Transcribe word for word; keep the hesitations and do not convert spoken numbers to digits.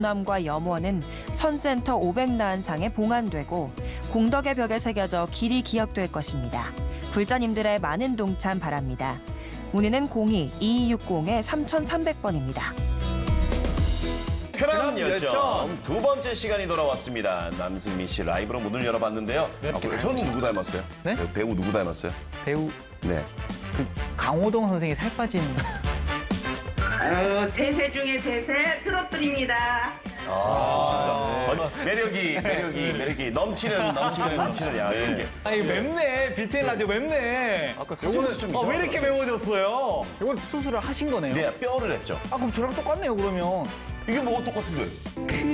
남과 염원은 선센터 오백난상에 봉안되고 공덕의 벽에 새겨져 길이 기억될 것입니다. 불자님들의 많은 동참 바랍니다. 문의는 공이 이이육공 삼삼공 번입니다. 쾌남 열정 두 번째 시간이 돌아왔습니다. 남승민 씨 라이브로 문을 열어봤는데요. 네. 아, 저는 누구 닮았어요? 네? 배우, 배우 누구 닮았어요? 배우 네. 그 강호동 선생이 살 빠진 어, 대세 중에 대세 트롯들입니다. 아, 좋습니다. 어, 매력이 매력이 매력이 넘치는 넘치는 넘치는 야 이렇게. 아 이거 맵네. 비티엔 라디오 맵네. 아까 사진부터 좀 어, 왜 이상하다. 이렇게 매워졌어요? 이건 수술을 하신 거네요. 네, 뼈를 했죠. 아 그럼 저랑 똑같네요 그러면. 이게 뭐가 똑같은데?